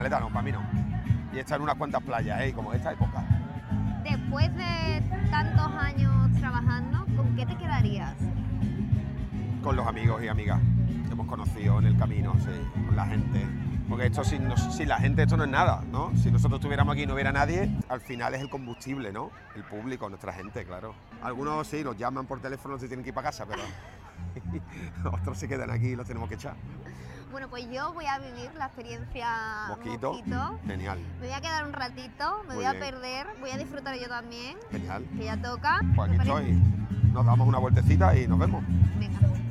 No, para mí no. Y estar en unas cuantas playas, y como esta época. Después de tantos años trabajando, ¿con qué te quedarías? Con los amigos y amigas que hemos conocido en el camino, sí, con la gente. Porque esto sin la gente esto no es nada, ¿no? Si nosotros estuviéramos aquí y no hubiera nadie, al final es el combustible, ¿no? El público, nuestra gente, claro. Algunos sí, nos llaman por teléfono, se tienen que ir para casa, pero otros se quedan aquí y los tenemos que echar. Bueno, pues yo voy a vivir la experiencia Mosquito. Genial. Me voy a quedar un ratito, me voy a perder, voy a disfrutar yo también. Genial. Que ya toca. Pues aquí estoy. Nos damos una vueltecita y nos vemos. Venga.